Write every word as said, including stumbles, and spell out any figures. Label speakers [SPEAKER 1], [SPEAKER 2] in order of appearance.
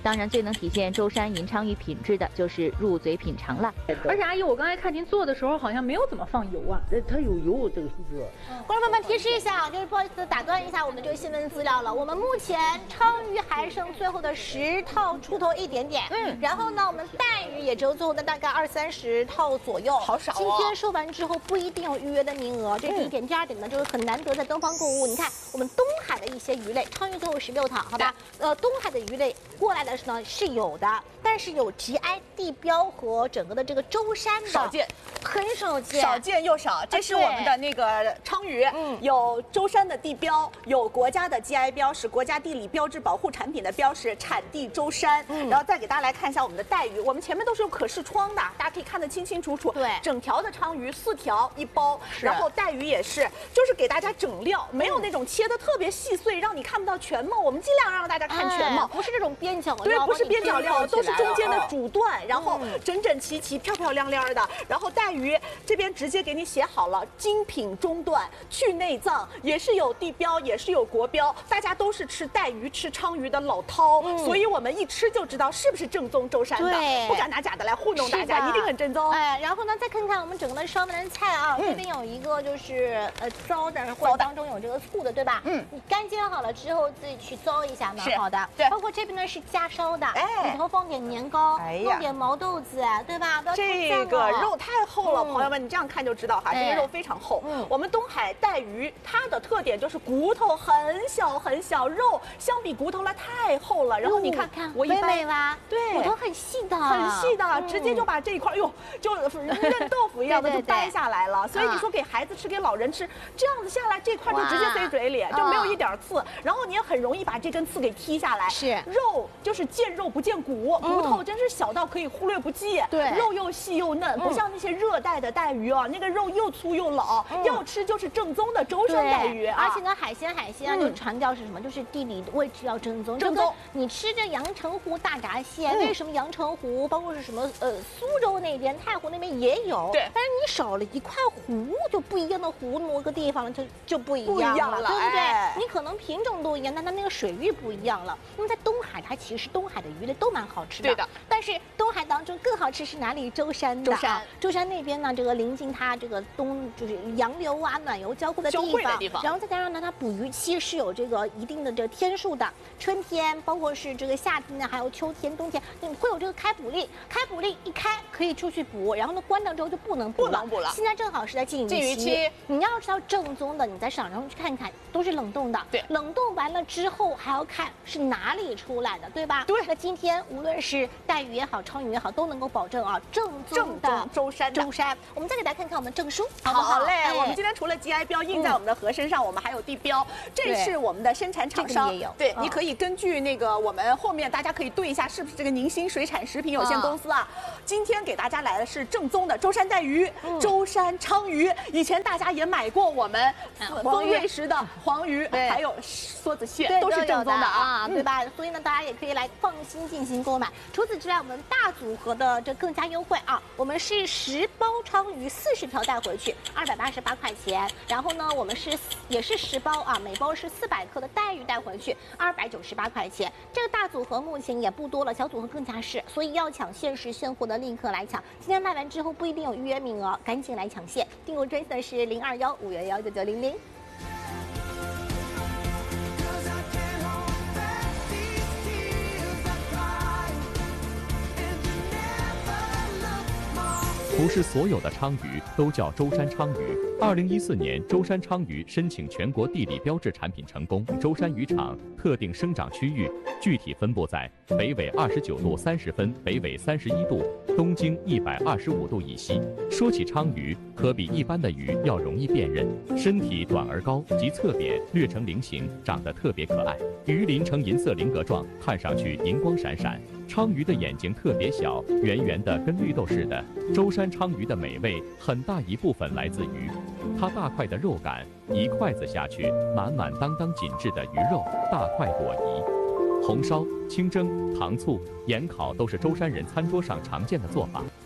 [SPEAKER 1] 当然，最能体现舟山银鲳鱼品质的就是入嘴品尝了。
[SPEAKER 2] 而且阿姨，我刚才看您做的时候好像没有怎么放油啊。
[SPEAKER 3] 哎，它有油，这个是个。
[SPEAKER 4] 观众朋友们提示一下，就是不好意思打断一下我们的这个新闻资料了。我们目前鲳鱼还剩最后的十套出头一点点，嗯，然后呢，我们带鱼也只有最后的大概二三十套左右，
[SPEAKER 5] 好少、哦。
[SPEAKER 4] 今天售完之后不一定有预约的名额，这是第一点。嗯、第二点呢，就是很难得在东方购物，你看我们东海的一些鱼类，鲳鱼最后十六套，好吧？呃，东海的鱼类过来的是呢是有的，但是有 G I 地标和整个的这个舟山的
[SPEAKER 5] 少见，
[SPEAKER 4] 很少见，
[SPEAKER 5] 少见又少。这是我们的那个鲳鱼，嗯，有舟山的地标，有国家的 G I 标识，国家地理标志保护产品的标识，产地舟山。嗯，然后再给大家来看一下我们的带鱼，我们前面都是有可视窗的，大家可以看得清清楚楚。
[SPEAKER 4] 对，
[SPEAKER 5] 整条的鲳鱼四条一包，然后带鱼也是，就是给大家整料，没有那种切的特别细碎，让你看不到全貌。我们尽量让大家看全貌，
[SPEAKER 4] 哎、不是这种边角料，
[SPEAKER 5] 对，不是边角料，都是中间的主段，然后整整齐齐、漂漂亮亮的。然后带鱼这边直接给你写好了，精品中段，去内脏，也是有地标，也是有国标。大家都是吃带鱼、吃鲳鱼的老饕，嗯、所以我们一吃就知道是不是正宗舟山的，不敢拿假的来糊弄大家，一定很正宗。
[SPEAKER 4] 哎，然后呢，再看看我们整个的烧完的菜啊，嗯、这边有一个就是呃糟的，或者当中有这个醋的，对吧？嗯，你干煎好了之后自己去糟一下，蛮好的。
[SPEAKER 5] 对，
[SPEAKER 4] 包括这边呢是家烧的，
[SPEAKER 5] 哎，
[SPEAKER 4] 里头放点年糕，
[SPEAKER 5] 哎呀，
[SPEAKER 4] 弄点毛豆子，对吧？
[SPEAKER 5] 这个肉太厚了，朋友们，你这样看就知道哈，这个肉非常厚。嗯，我们东海带鱼它的特点就是骨头很小很小，肉相比骨头来太厚了。然后你看，我一掰
[SPEAKER 4] 吧，
[SPEAKER 5] 对，
[SPEAKER 4] 骨头很细的，
[SPEAKER 5] 很细的，直接就把这一块，哟，就韧豆腐一样的就掰下来了。所以你说给孩子吃，给老人吃，这样子下来这块就直接塞嘴里，就没有一点刺。然后你也很容易把这根刺给剔下来。
[SPEAKER 4] 是，
[SPEAKER 5] 肉就是见肉不见骨，骨头真是小到可以忽略不计。
[SPEAKER 4] 对，
[SPEAKER 5] 肉又细又嫩，不像那些热带的带鱼啊，那个肉又粗又老，要吃就是正宗的舟山带鱼。
[SPEAKER 4] 而且呢，海鲜海鲜啊，就强调是什么？就是地理位置要正宗。
[SPEAKER 5] 正宗。
[SPEAKER 4] 你吃这阳澄湖大闸蟹，为什么阳澄湖包括是什么呃苏州那边、太湖那边也有？
[SPEAKER 5] 对。
[SPEAKER 4] 但是你少了一块湖，就不一样的湖，某个地方就就不一样了，
[SPEAKER 5] 对
[SPEAKER 4] 不对？你可能品种都一样，但它那个水域不一样了。那么在东海，它其实东海的鱼类都蛮好吃的。
[SPEAKER 5] 对的。
[SPEAKER 4] 但是东海当中更好吃是哪里？舟山的。
[SPEAKER 5] 舟山，
[SPEAKER 4] 舟山那边呢，这个临近它这个东就是洋流啊、暖流交汇的地方，
[SPEAKER 5] 交汇的地方。
[SPEAKER 4] 然后再加上呢，它捕鱼期是有这个一定的这个天数的，春天包括是这个夏天呢，还有秋天、冬天，你会有这个开捕令，开捕令一开可以出去捕，然后呢关掉之后就不能捕了。
[SPEAKER 5] 不能捕了。
[SPEAKER 4] 现在正好是在禁渔期。
[SPEAKER 5] 禁渔期，
[SPEAKER 4] 你要知道正宗的，你在市场上去看看，都是冷冻的。
[SPEAKER 5] 对，
[SPEAKER 4] 冷冻完了之后还要看是哪里出来的，对吧？
[SPEAKER 5] 对。
[SPEAKER 4] 那今天无论是带鱼也好，鲳鱼也好，都能够保证啊正宗的
[SPEAKER 5] 舟山。
[SPEAKER 4] 舟山，我们再给大家看看我们证书，好不好？
[SPEAKER 5] 好嘞，哎、我们今天除了 G I 标印在我们的盒身上，嗯、我们还有地标，这是我们的生产厂商。
[SPEAKER 4] 这个、也有。
[SPEAKER 5] 对，
[SPEAKER 4] 嗯、
[SPEAKER 5] 你可以根据那个我们后面大家可以对一下，是不是这个宁新水产食品有限公司啊？嗯、今天给大家来的是正宗的舟山带鱼、嗯、舟山鲳鱼。以前大家也买过我们丰瑞时的黄鱼，还有梭子蟹，都是正宗的啊，
[SPEAKER 4] 对吧？所以呢，大家也可以来放心进行购买。除此之外，我们大组合的这更加优惠啊，我们是十包鲳鱼四十条带回去，二百八十八块钱。然后呢，我们是也是十包啊，每包是四百克的带鱼带回去，二百九十八块钱。这个大组合目前也不多了，小组合更加是，所以要抢限时现货的立刻来抢。今天卖完之后不一定有预约名额，赶紧来抢线。订购专线是零二幺五幺幺九九零零。
[SPEAKER 6] 不是所有的鲳鱼都叫舟山鲳鱼。二零一四年，舟山鲳鱼申请全国地理标志产品成功。舟山渔场特定生长区域具体分布在北纬二十九度三十分、北纬三十一度、东经一百二十五度以西。说起鲳鱼，可比一般的鱼要容易辨认，身体短而高，及侧扁，略呈菱形，长得特别可爱。鱼鳞呈银色菱格状，看上去银光闪闪。鲳鱼的眼睛特别小，圆圆的，跟绿豆似的。舟山鲳鱼的美味很大一部分来自于它大块的肉感，一筷子下去，满满当当紧致的鱼肉，大快朵颐。红烧、清蒸、糖醋、盐烤都是舟山人餐桌上常见的做法。